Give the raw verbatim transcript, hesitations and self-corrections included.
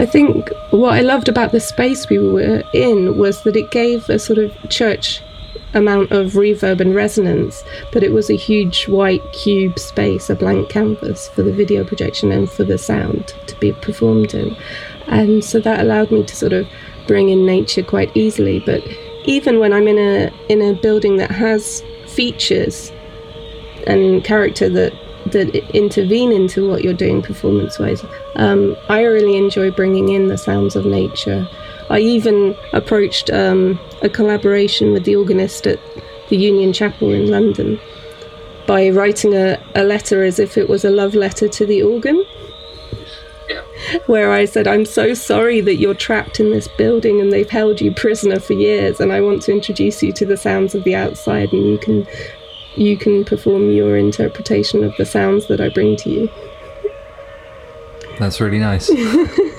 I think what I loved about the space we were in was that it gave a sort of church amount of reverb and resonance, but it was a huge white cube space, a blank canvas for the video projection and for the sound to be performed in. And so that allowed me to sort of bring in nature quite easily. But even when I'm in a in a building that has features and character that that intervene into what you're doing performance-wise, um, I really enjoy bringing in the sounds of nature. I even approached um, a collaboration with the organist at the Union Chapel in London by writing a, a letter as if it was a love letter to the organ, Yeah. where I said, I'm so sorry that you're trapped in this building and they've held you prisoner for years, and I want to introduce you to the sounds of the outside, and you can you can perform your interpretation of the sounds that I bring to you. That's really nice.